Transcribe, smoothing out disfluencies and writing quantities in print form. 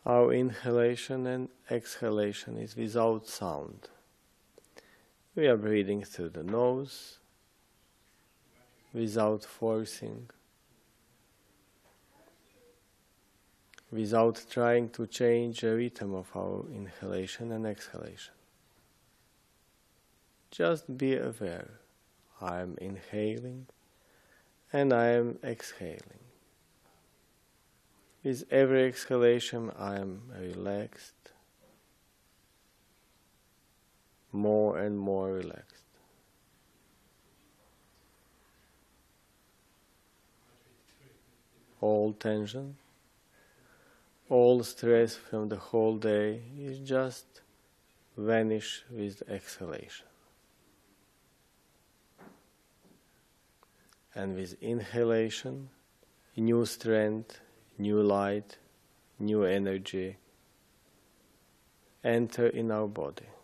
Our inhalation and exhalation is without sound. We are breathing through the nose without forcing, without trying to change the rhythm of our inhalation and exhalation. Just be aware. I am inhaling and I am exhaling. With every exhalation, I am relaxed, more and more relaxed. All tension, all stress from the whole day is just vanish with the exhalation. And with inhalation, new strength, new light, new energy enter in our body.